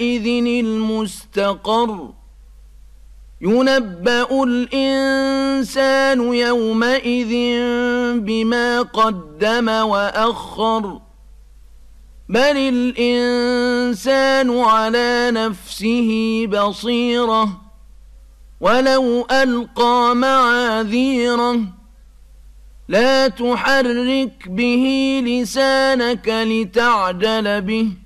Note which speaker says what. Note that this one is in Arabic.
Speaker 1: يومئذ المستقر ينبأ الإنسان يومئذ بما قدم وأخر بل الإنسان على نفسه بصيرة ولو ألقى معاذيره لا تحرك به لسانك لتعجل به